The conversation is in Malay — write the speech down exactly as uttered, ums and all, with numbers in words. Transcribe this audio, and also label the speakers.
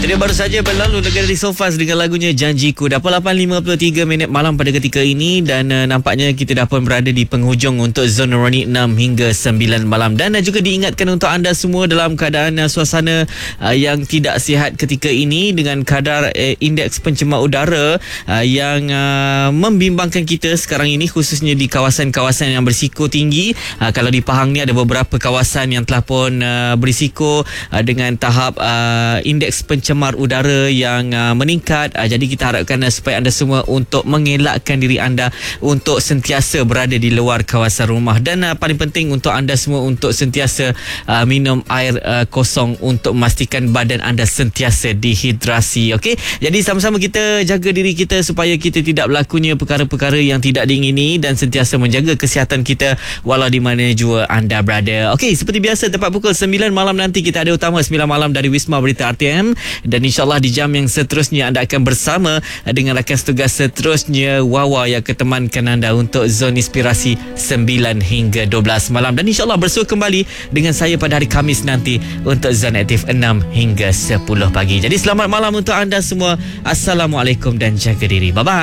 Speaker 1: Jadi baru saja berlalu Negara di Sofas dengan lagunya Janjiku. Dah pukul lapan lima puluh tiga minit malam pada ketika ini dan uh, nampaknya kita dah pun berada di penghujung untuk Zon Nurani enam hingga sembilan malam. Dan uh, juga diingatkan untuk anda semua dalam keadaan uh, suasana uh, yang tidak sihat ketika ini dengan kadar uh, indeks pencemar udara uh, yang uh, membimbangkan kita sekarang ini, khususnya di kawasan-kawasan yang berisiko tinggi. Uh, kalau di Pahang ni ada beberapa kawasan yang telah pun uh, berisiko uh, dengan tahap uh, indeks pencemar udara yang uh, meningkat. Uh, jadi kita harapkan uh, supaya anda semua untuk mengelakkan diri anda untuk sentiasa berada di luar kawasan rumah, dan uh, paling penting untuk anda semua untuk sentiasa uh, minum air uh, kosong untuk memastikan badan anda sentiasa dehidrasi. Okey, jadi sama-sama kita jaga diri kita supaya kita tidak berlakunya perkara-perkara yang tidak diingini dan sentiasa menjaga kesihatan kita walau di mana jua anda berada. Okey, seperti biasa tepat pukul sembilan malam nanti kita ada utama sembilan malam dari Wisma Berita R T M, dan insyaAllah di jam yang seterusnya anda akan bersama dengan rakan setugas seterusnya Wawa yang ketemankan anda untuk Zon Inspirasi sembilan hingga dua belas malam, dan insyaAllah bersua kembali dengan saya pada hari Khamis nanti untuk Zon Aktif enam hingga sepuluh pagi. Jadi selamat malam untuk anda semua. Assalamualaikum dan jaga diri. Bye-bye.